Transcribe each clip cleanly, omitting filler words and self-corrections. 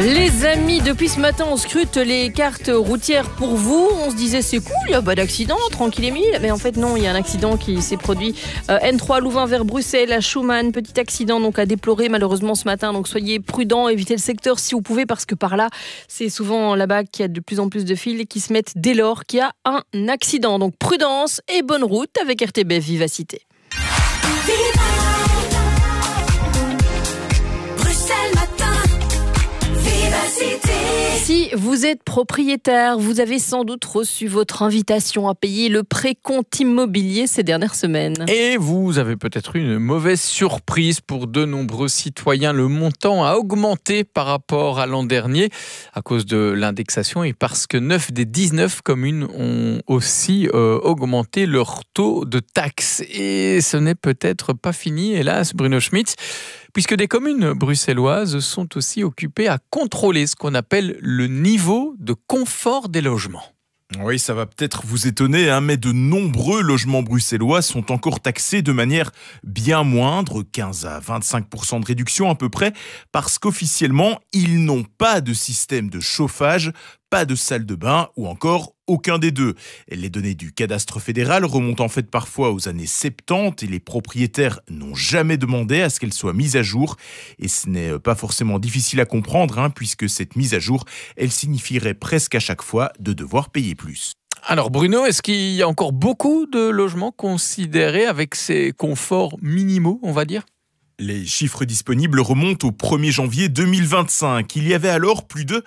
Les amis, depuis ce matin, on scrute les cartes routières pour vous. On se disait c'est cool, il n'y a pas d'accident, tranquille et mille. Mais en fait non, il y a un accident qui s'est produit. N3 Louvain vers Bruxelles, à Schumann. Petit accident donc à déplorer malheureusement ce matin. Donc soyez prudents, évitez le secteur si vous pouvez, parce que par là, c'est souvent là-bas qu'il y a de plus en plus de fils qui se mettent dès lors qu'il y a un accident. Donc prudence et bonne route avec RTBF Vivacité. Si vous êtes propriétaire, vous avez sans doute reçu votre invitation à payer le précompte immobilier ces dernières semaines. Et vous avez peut-être eu une mauvaise surprise pour de nombreux citoyens. Le montant a augmenté par rapport à l'an dernier à cause de l'indexation et parce que 9 des 19 communes ont aussi augmenté leur taux de taxes. Et ce n'est peut-être pas fini, hélas, Bruno Schmitz, puisque des communes bruxelloises sont aussi occupées à contrôler ce qu'on appelle le niveau de confort des logements. Oui, ça va peut-être vous étonner, mais de nombreux logements bruxellois sont encore taxés de manière bien moindre, 15 à 25% de réduction à peu près, parce qu'officiellement, ils n'ont pas de système de chauffage, pas de salle de bain ou encore aucun des deux. Les données du cadastre fédéral remontent en fait parfois aux années 70 et les propriétaires n'ont jamais demandé à ce qu'elles soient mises à jour. Et ce n'est pas forcément difficile à comprendre, puisque cette mise à jour, elle signifierait presque à chaque fois de devoir payer plus. Alors Bruno, est-ce qu'il y a encore beaucoup de logements considérés avec ces conforts minimaux, on va dire ? Les chiffres disponibles remontent au 1er janvier 2025. Il y avait alors plus de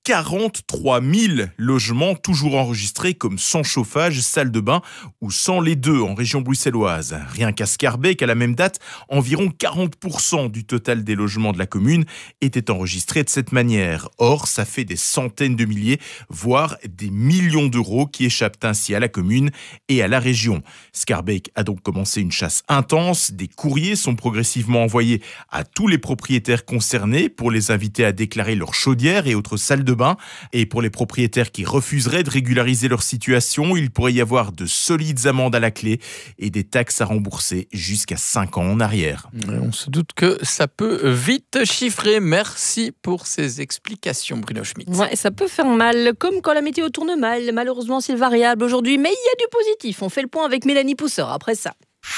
43 000 logements toujours enregistrés comme sans chauffage, salle de bain ou sans les deux en région bruxelloise. Rien qu'à Schaerbeek, à la même date, environ 40% du total des logements de la commune étaient enregistrés de cette manière. Or, ça fait des centaines de milliers, voire des millions d'euros qui échappent ainsi à la commune et à la région. Schaerbeek a donc commencé une chasse intense. Des courriers sont progressivement envoyés à tous les propriétaires concernés pour les inviter à déclarer leurs chaudières et autres salles de bain. Et pour les propriétaires qui refuseraient de régulariser leur situation, il pourrait y avoir de solides amendes à la clé et des taxes à rembourser jusqu'à 5 ans en arrière. On se doute que ça peut vite chiffrer. Merci pour ces explications, Bruno Schmitz. Ouais, ça peut faire mal, comme quand la météo tourne mal. Malheureusement, c'est variable aujourd'hui, mais il y a du positif. On fait le point avec Mélanie Pousseur après ça.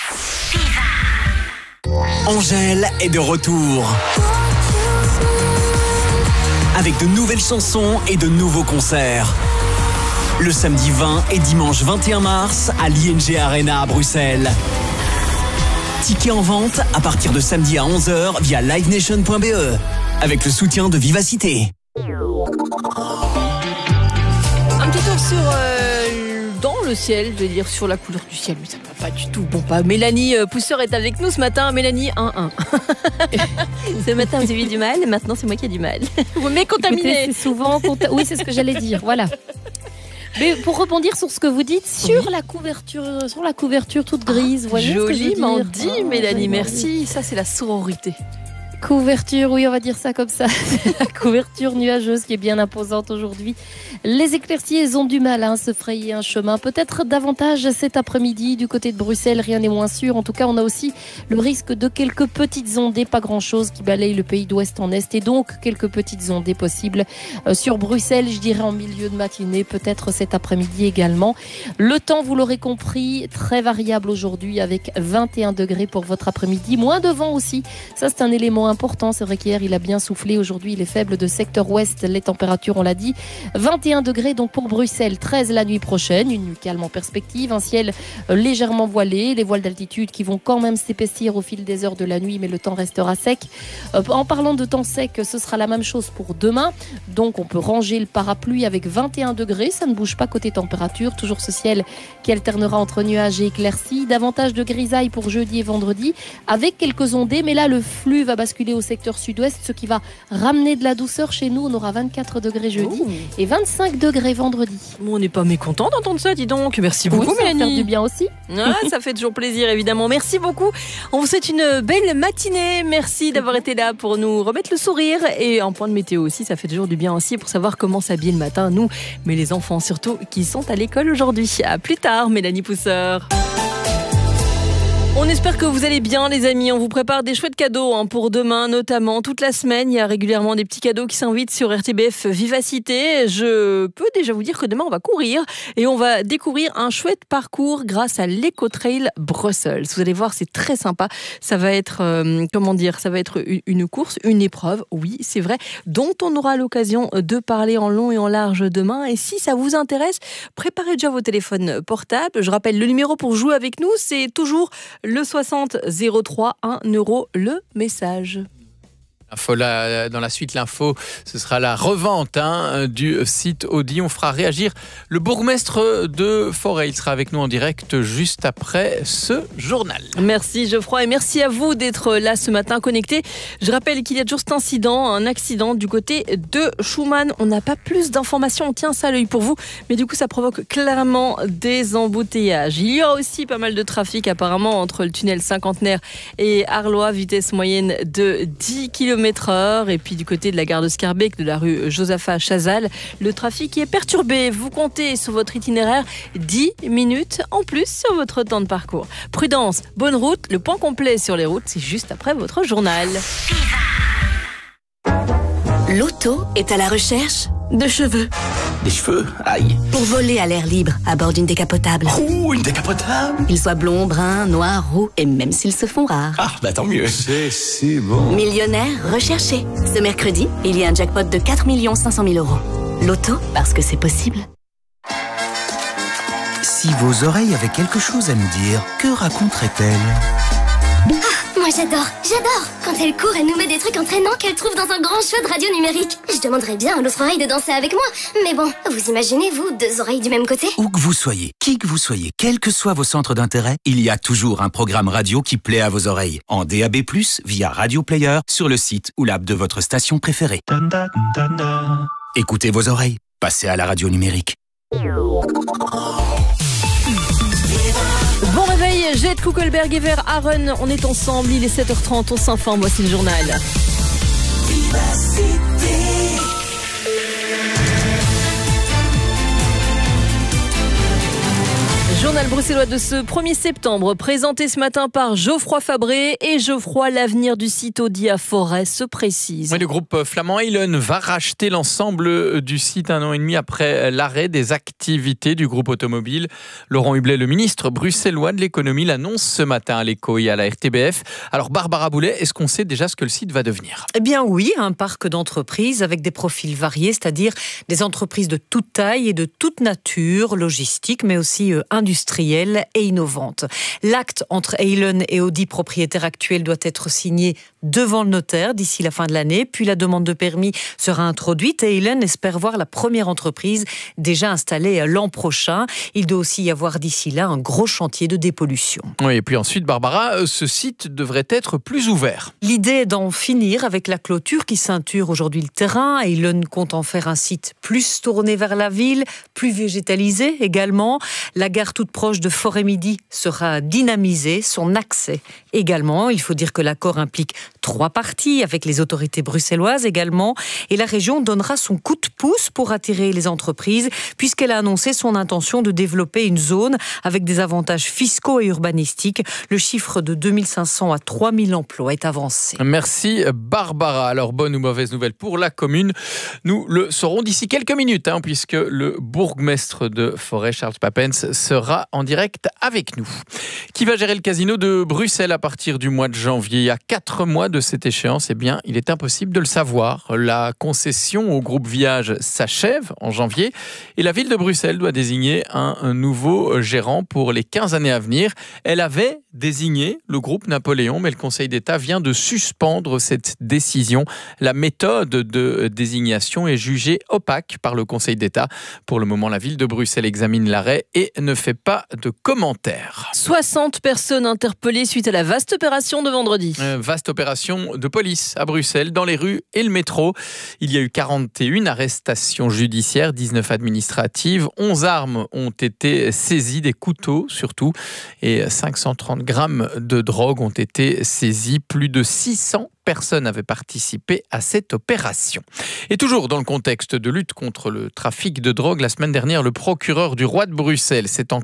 Angèle est de retour. Avec de nouvelles chansons et de nouveaux concerts. Le samedi 20 et dimanche 21 mars à l'ING Arena à Bruxelles. Tickets en vente à partir de samedi à 11h via livenation.be avec le soutien de Vivacité. Un petit tour sur dans le ciel, je veux dire sur la couleur du ciel, mais ça va pas du tout. Bon, pas Mélanie Pousseur est avec nous ce matin. Mélanie 1-1. Ce matin vous avez eu du mal, maintenant c'est moi qui ai du mal. Vous m'avez contaminé. C'est souvent oui, c'est ce que j'allais dire. Voilà. Mais pour rebondir sur ce que vous dites, sur la couverture toute grise, voyez joliment ce que je veux dire. dit, Mélanie, merci. Ça, c'est la sororité. Couverture, oui, on va dire ça comme ça. La couverture nuageuse qui est bien imposante aujourd'hui. Les éclaircies ont du mal à se frayer un chemin. Peut-être davantage cet après-midi du côté de Bruxelles, rien n'est moins sûr. En tout cas, on a aussi le risque de quelques petites ondées, pas grand-chose, qui balayent le pays d'ouest en est. Et donc, quelques petites ondées possibles sur Bruxelles, je dirais en milieu de matinée, peut-être cet après-midi également. Le temps, vous l'aurez compris, très variable aujourd'hui avec 21 degrés pour votre après-midi. Moins de vent aussi. Ça, c'est un élément important. C'est vrai qu'hier, il a bien soufflé. Aujourd'hui, il est faible de secteur ouest. Les températures, on l'a dit, 21 degrés donc pour Bruxelles, 13 la nuit prochaine. Une nuit calme en perspective. Un ciel légèrement voilé. Les voiles d'altitude qui vont quand même s'épaissir au fil des heures de la nuit, mais le temps restera sec. En parlant de temps sec, ce sera la même chose pour demain. Donc, on peut ranger le parapluie avec 21 degrés. Ça ne bouge pas côté température. Toujours ce ciel qui alternera entre nuages et éclaircies. Davantage de grisailles pour jeudi et vendredi avec quelques ondées. Mais là, le flux va basculer au secteur sud-ouest, ce qui va ramener de la douceur chez nous. On aura 24 degrés jeudi et 25 degrés vendredi. On n'est pas mécontent d'entendre ça, dis donc. Merci beaucoup, Mélanie. Ça va faire du bien aussi. Ah, ça fait toujours plaisir, évidemment. Merci beaucoup. On vous souhaite une belle matinée. Merci d'avoir été là pour nous remettre le sourire. Et en point de météo aussi, ça fait toujours du bien aussi pour savoir comment s'habiller le matin, nous, mais les enfants surtout qui sont à l'école aujourd'hui. À plus tard, Mélanie Pousseur. On espère que vous allez bien, les amis. On vous prépare des chouettes cadeaux pour demain, notamment. Toute la semaine, il y a régulièrement des petits cadeaux qui s'invitent sur RTBF Vivacité. Je peux déjà vous dire que demain, on va courir et on va découvrir un chouette parcours grâce à l'Eco-Trail Brussels. Vous allez voir, c'est très sympa. Ça va être, ça va être une course, une épreuve, oui, c'est vrai, dont on aura l'occasion de parler en long et en large demain. Et si ça vous intéresse, préparez déjà vos téléphones portables. Je rappelle, le numéro pour jouer avec nous, c'est toujours le 60 03 1 euro le message. Dans la suite, l'info, ce sera la revente du site Audi. On fera réagir le bourgmestre de Forêt. Il sera avec nous en direct juste après ce journal. Merci Geoffroy et merci à vous d'être là ce matin connectés. Je rappelle qu'il y a toujours cet incident, un accident du côté de Schumann. On n'a pas plus d'informations, on tient ça à l'œil pour vous. Mais du coup, ça provoque clairement des embouteillages. Il y a aussi pas mal de trafic apparemment entre le tunnel Cinquantenaire et Arlois, vitesse moyenne de 10 km/h. Et puis du côté de la gare de Scarbeck, de la rue Josaphat Chazal, le trafic est perturbé. Vous comptez sur votre itinéraire 10 minutes en plus sur votre temps de parcours. Prudence, bonne route. Le point complet sur les routes, c'est juste après votre journal. L'auto est à la recherche de cheveux. Des cheveux? Aïe. Pour voler à l'air libre à bord d'une décapotable. Ouh, une décapotable. Qu'ils soient blonds, bruns, noirs, roux et même s'ils se font rares. Ah, bah tant mieux. C'est si bon. Millionnaire recherché. Ce mercredi, il y a un jackpot de 4 500 000 euros. L'auto, parce que c'est possible. Si vos oreilles avaient quelque chose à nous dire, que raconteraient-elles ? Moi j'adore quand elle court, elle nous met des trucs entraînants qu'elle trouve dans un grand show de radio numérique. Je demanderais bien à l'autre oreille de danser avec moi. Mais bon, vous imaginez, vous, deux oreilles du même côté? Où que vous soyez, qui que vous soyez, quels que soient vos centres d'intérêt, il y a toujours un programme radio qui plaît à vos oreilles. En DAB+, via Radio Player, sur le site ou l'app de votre station préférée. Écoutez vos oreilles, passez à la radio numérique. Bon réveil, Jette Kuckelberg et vers Aaron. On est ensemble, il est 7h30, on s'informe, voici le journal. Journal bruxellois de ce 1er septembre, présenté ce matin par Geoffroy Fabré. Et Geoffroy, l'avenir du site Audi à Forêt se précise. Oui, le groupe flamand Heylen va racheter l'ensemble du site 1 an et demi après l'arrêt des activités du groupe automobile. Laurent Hublet, le ministre bruxellois de l'économie, l'annonce ce matin à l'Echo et à la RTBF. Alors Barbara Boulet, est-ce qu'on sait déjà ce que le site va devenir ? Eh bien oui, un parc d'entreprises avec des profils variés, c'est-à-dire des entreprises de toute taille et de toute nature, logistique, mais aussi industrielle et innovante. L'acte entre Heylen et Audi, propriétaire actuel, doit être signé devant le notaire d'ici la fin de l'année, puis la demande de permis sera introduite et Heylen espère voir la première entreprise déjà installée l'an prochain. Il doit aussi y avoir d'ici là un gros chantier de dépollution. Oui, et puis ensuite, Barbara, ce site devrait être plus ouvert. L'idée est d'en finir avec la clôture qui ceinture aujourd'hui le terrain. Heylen compte en faire un site plus tourné vers la ville, plus végétalisé également. La gare toute proche de Forêt-Midi sera dynamisée, son accès également. Il faut dire que l'accord implique 3 parties, avec les autorités bruxelloises également. Et la région donnera son coup de pouce pour attirer les entreprises, puisqu'elle a annoncé son intention de développer une zone avec des avantages fiscaux et urbanistiques. Le chiffre de 2500 à 3000 emplois est avancé. Merci Barbara. Alors, bonne ou mauvaise nouvelle pour la commune, nous le saurons d'ici quelques minutes, puisque le bourgmestre de Forêt, Charles Papens, sera en direct avec nous. Qui va gérer le casino de Bruxelles à partir du mois de janvier? À 4 mois de cette échéance, eh bien, il est impossible de le savoir. La concession au groupe Viage s'achève en janvier et la ville de Bruxelles doit désigner un nouveau gérant pour les 15 années à venir. Elle avait désigné le groupe Napoléon, mais le Conseil d'État vient de suspendre cette décision. La méthode de désignation est jugée opaque par le Conseil d'État. Pour le moment, la ville de Bruxelles examine l'arrêt et ne fait pas de commentaires. 60 personnes interpellées suite à la vaste opération de vendredi. Vaste opération de police à Bruxelles, dans les rues et le métro. Il y a eu 41 arrestations judiciaires, 19 administratives. 11 armes ont été saisies, des couteaux surtout, et 530 grammes de drogue ont été saisis. Plus de 600 personnes avaient participé à cette opération. Et toujours dans le contexte de lutte contre le trafic de drogue, la semaine dernière, le procureur du roi de Bruxelles s'est encore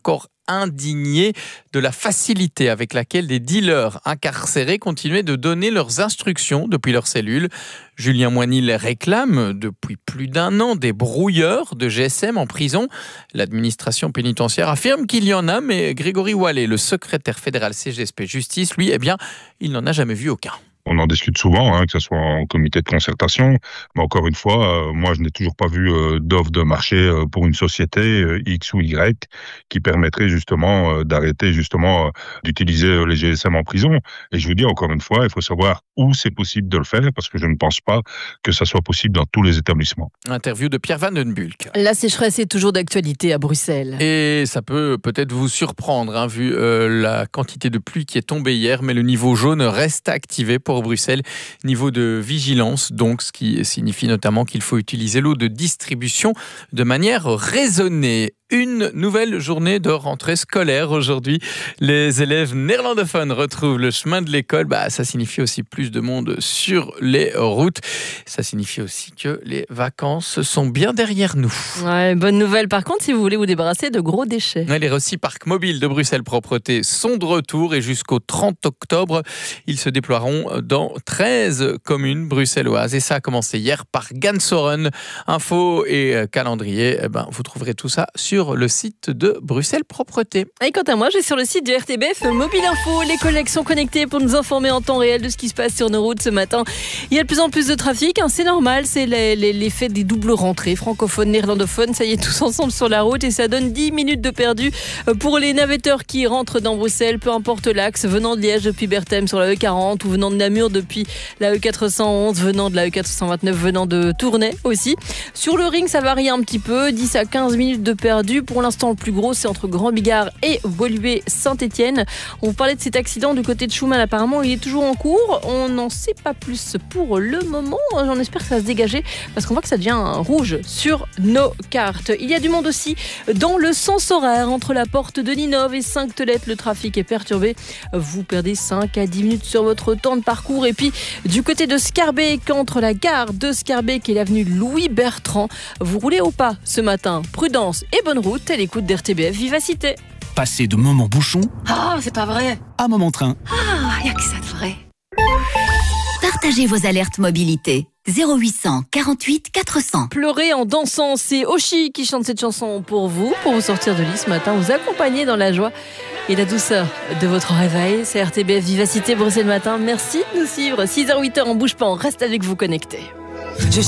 indignés de la facilité avec laquelle des dealers incarcérés continuaient de donner leurs instructions depuis leur cellule. Julien Moinil réclame depuis plus d'1 an des brouilleurs de GSM en prison. L'administration pénitentiaire affirme qu'il y en a, mais Grégory Wallet, le secrétaire fédéral CGSP Justice, lui, il n'en a jamais vu aucun. On en discute souvent, que ce soit en comité de concertation. Mais encore une fois, moi, je n'ai toujours pas vu d'offre de marché pour une société X ou Y qui permettrait justement d'arrêter justement d'utiliser les GSM en prison. Et je vous dis encore une fois, il faut savoir où c'est possible de le faire parce que je ne pense pas que ça soit possible dans tous les établissements. Interview de Pierre Van den Bulck. La sécheresse est toujours d'actualité à Bruxelles. Et ça peut peut-être vous surprendre, vu la quantité de pluie qui est tombée hier, mais le niveau jaune reste activé pour Bruxelles. Niveau de vigilance, donc, ce qui signifie notamment qu'il faut utiliser l'eau de distribution de manière raisonnée. Une nouvelle journée de rentrée scolaire aujourd'hui. Les élèves néerlandophones retrouvent le chemin de l'école. Ça signifie aussi plus de monde sur les routes. Ça signifie aussi que les vacances sont bien derrière nous. Ouais, bonne nouvelle par contre si vous voulez vous débarrasser de gros déchets. Les Rossi-Parcs mobiles de Bruxelles Propreté sont de retour et jusqu'au 30 octobre, ils se déploieront dans 13 communes bruxelloises. Et ça a commencé hier par Gansoren. Info et calendrier, vous trouverez tout ça sur le site de Bruxelles Propreté. Et quant à moi, je vais sur le site du RTBF Mobile Info. Les collègues sont connectés pour nous informer en temps réel de ce qui se passe sur nos routes ce matin. Il y a de plus en plus de trafic, c'est normal, c'est l'effet des doubles rentrées, francophones, néerlandophones, ça y est, tous ensemble sur la route et ça donne 10 minutes de perdu pour les navetteurs qui rentrent dans Bruxelles, peu importe l'axe, venant de Liège depuis Berthem sur la E40 ou venant de Namur depuis la E411, venant de la E429, venant de Tournai aussi. Sur le ring, ça varie un petit peu, 10 à 15 minutes de perdu. Pour l'instant, le plus gros, c'est entre Grand Bigard et Woluwe-Saint-Étienne. On vous parlait de cet accident du côté de Schumann. Apparemment, il est toujours en cours. On n'en sait pas plus pour le moment. J'en espère que ça va se dégager parce qu'on voit que ça devient rouge sur nos cartes. Il y a du monde aussi dans le sens horaire entre la porte de Ninove et Sainte-Thelette. Le trafic est perturbé. Vous perdez 5 à 10 minutes sur votre temps de parcours. Et puis, du côté de Scarbeck, entre la gare de Scarbeck et l'avenue Louis-Bertrand, vous roulez au pas ce matin. Prudence et bonne route à l'écoute d'RTBF Vivacité. Passez de moments bouchons c'est pas vrai. à moments train. Y a que ça de vrai. Partagez vos alertes mobilité. 0800 48 400. Pleurer en dansant, c'est Oshi qui chante cette chanson pour vous sortir de lit ce matin, vous accompagner dans la joie et la douceur de votre réveil. C'est RTBF Vivacité Bruxelles Matin. Merci de nous suivre. 6h-8h, on bouge pas, on reste avec vous connectés.